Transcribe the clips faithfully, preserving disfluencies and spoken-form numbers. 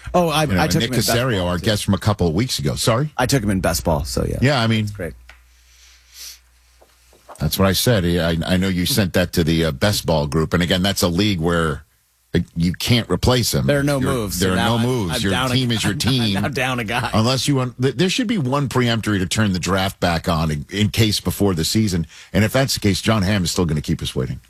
Oh, I, You know, I took Nick him in best Casario, ball, our too. guest from a couple of weeks ago. Sorry? I took him in best ball, so yeah. Yeah, I mean, That's great. that's what I said. I, I know you sent that to the uh, best ball group. And again, that's a league where uh, you can't replace him. There are no You're- moves. There so are now no I'm- moves. I'm Your down a- team is your I'm- team. I'm now down a guy. Unless you want, th- there should be one preemptory to turn the draft back on in, in case before the season. And if that's the case, John Hamm is still going to keep us waiting.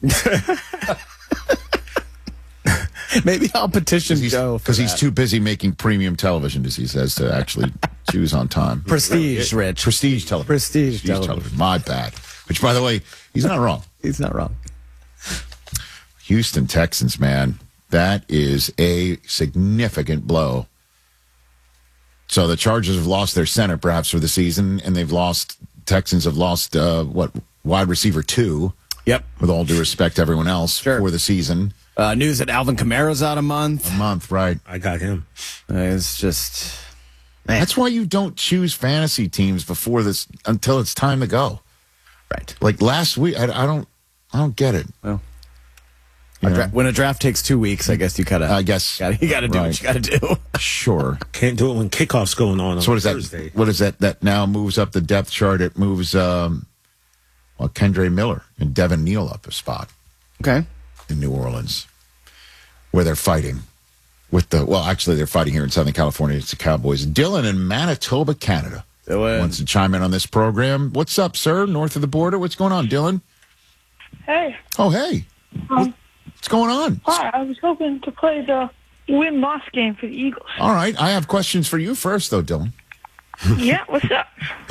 Maybe I'll petition Joe Because for he's that. too busy making premium television, as he says, to actually choose on time. Prestige, Rich. Prestige television. Prestige television. My bad. Which, by the way, he's not wrong. He's not wrong. Houston Texans, man, that is a significant blow. So the Chargers have lost their center, perhaps, for the season, and they've lost, Texans have lost, uh, what, wide receiver two, Yep. with all due respect to everyone else, Sure. for the season. Uh, news that Alvin Kamara's out a month. A month, right. I got him. Uh, it's just... That's why you don't choose fantasy teams before this, until it's time to go. Right. Like last week, I, I don't, I don't get it. Well, You a know? dra- when a draft takes two weeks, I guess you gotta... I guess. gotta, you gotta do Right. what you gotta do. Sure. Can't do it when kickoff's going on on So what is that? Thursday. What is that? That now moves up the depth chart. It moves, um, well, Kendre Miller and Devin Neal up a spot Okay. in New Orleans, where they're fighting with the. Well, actually, they're fighting here in Southern California. It's the Cowboys. Dylan in Manitoba, Canada, Dylan. wants to chime in on this program. What's up, sir? North of the border. What's going on, Dylan? Hey, Oh, hey. um, What's going on? hi. I was hoping to play the win-loss game for the Eagles. All right. I have questions for you first, though, Dylan. Yeah, what's up?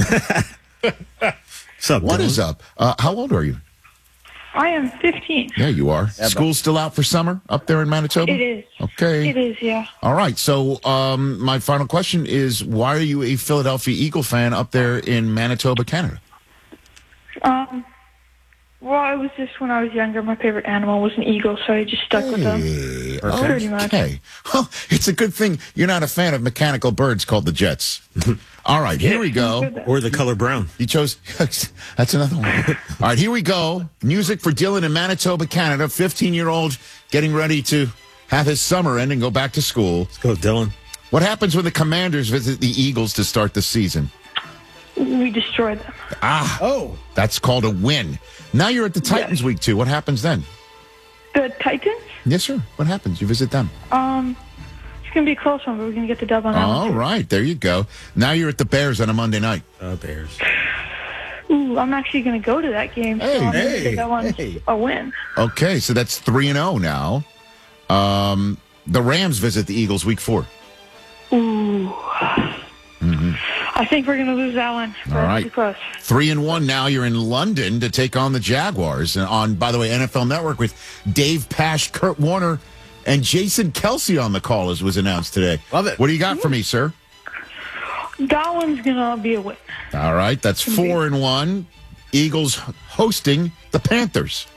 What's up, What Dylan? is up? Uh, how old are you? I am fifteen. Yeah, you are. Yeah, School's still out for summer up there in Manitoba? It is. Okay. It is, yeah. All right. So, um, my final question is, why are you a Philadelphia Eagle fan up there in Manitoba, Canada? Um, well, it was just when I was younger, my favorite animal was an eagle, so I just stuck with them. Hey, Pretty much. okay. Well, it's a good thing you're not a fan of mechanical birds called the Jets. All right, here we go. Or the color brown. You chose. That's another one. All right, here we go. Music for Dylan in Manitoba, Canada. fifteen-year-old getting ready to have his summer end and go back to school. Let's go, Dylan. What happens when the Commanders visit the Eagles to start the season? We destroyed them. Ah, Oh. that's called a win. Now you're at the Titans week two. What happens then? The Titans? Yes, sir. What happens? You visit them. Um, it's going to be a close one, but we're going to get the dub on that All one. right. There you go. Now you're at the Bears on a Monday night. Uh, Bears. Ooh, I'm actually going to go to that game, so Hey, I'm going to hey, say that one's hey. a win. Okay, so that's three and zero now. Um, the Rams visit the Eagles week four. Ooh. I think we're going to lose that one. but All right. Too close. Three and one now. You're in London to take on the Jaguars. And on, by the way, N F L Network with Dave Pasch, Kurt Warner, and Jason Kelsey on the call, as was announced today. Love it. What do you got for me, sir? That one's going to be a win. All right, that's four and one. Eagles hosting the Panthers.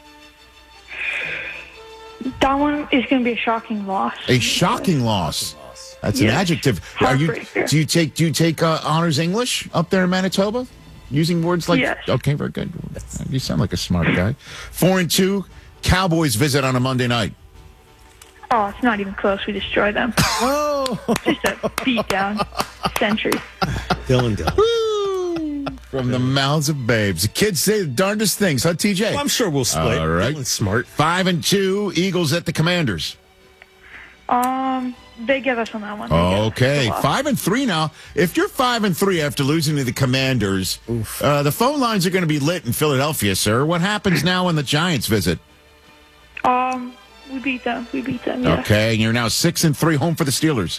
That one is going to be a shocking loss. A shocking loss. That's an Yes. adjective. Are you? Heartbreaker. Do you take? Do you take uh, honors English up there in Manitoba? Using words like Yes. okay, very good. You sound like a smart guy. Four and two. Cowboys visit on a Monday night. Oh, it's not even close. We destroy them. Oh. Just a beatdown century. Dylan, Dylan. Woo! From the mouths of babes. The kids say the darndest things, huh, T J? Well, I'm sure we'll split. All right. Dylan's smart. Five and two. Eagles at the Commanders. Um, they get us on that one. They get us Okay, a lot. five and three now. If you're five and three after losing to the Commanders, uh, the phone lines are going to be lit in Philadelphia, sir. What happens now when the Giants visit? Um, we beat them. We beat them. Yeah. Okay, and you're now six and three, home for the Steelers.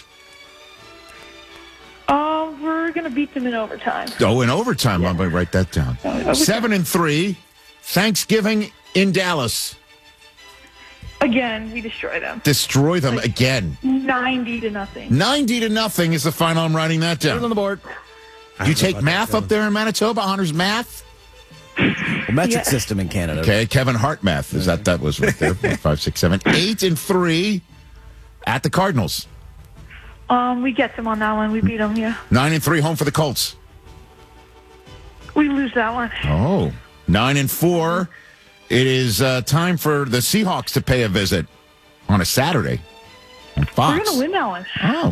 Um, we're gonna beat them in overtime. Oh, in overtime. I'm going to write that down. overtime. Seven and three, Thanksgiving in Dallas. Again, we destroy them. Destroy them again. Ninety to nothing. Ninety to nothing is the final. I'm writing that Put it on down. the board. Do you take math up there in Manitoba? Honors math? Well, metric Yeah. system in Canada. Okay, Kevin Hart math. Is that that was right there? Four, five, six, seven, eight and three at the Cardinals. Um, we get them on that one. We beat them. Yeah. Nine and three, home for the Colts. We lose that one. Oh, nine and four. It is uh, time for the Seahawks to pay a visit on a Saturday on Fox. We're gonna win that one. Oh,